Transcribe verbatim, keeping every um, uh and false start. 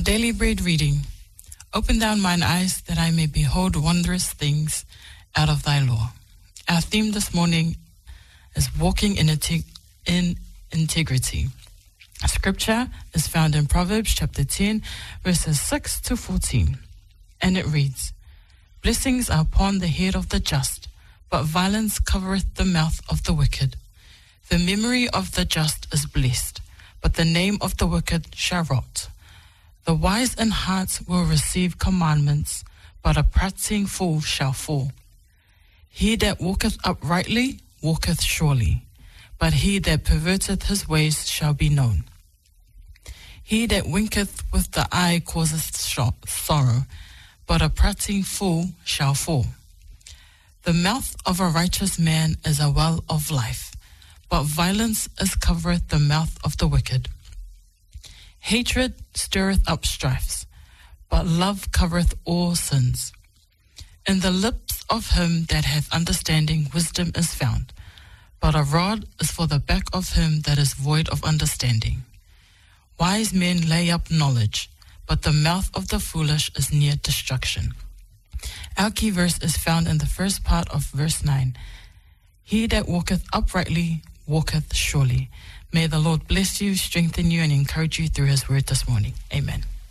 daily bread reading. Open down mine eyes that I may behold wondrous things out of thy law. Our theme this morning is walking in, integ- in integrity. Scripture is found in Proverbs chapter ten, verses six to fourteen. And it reads, Blessings are upon the head of the just, but violence covereth the mouth of the wicked. The memory of the just is blessed, but the name of the wicked shall rot. The wise in heart will receive commandments, but a prating fool shall fall. He that walketh uprightly walketh surely, but he that perverteth his ways shall be known. He that winketh with the eye causeth sorrow, but a prating fool shall fall. The mouth of a righteous man is a well of life, but violence is covereth the mouth of the wicked. Hatred stirreth up strifes, but love covereth all sins. In the lips of him that hath understanding wisdom is found, but a rod is for the back of him that is void of understanding. Wise men lay up knowledge, but the mouth of the foolish is near destruction. Our key verse is found in the first part of verse nine. He that walketh uprightly walketh surely. May the Lord bless you, strengthen you, and encourage you through his word this morning. Amen.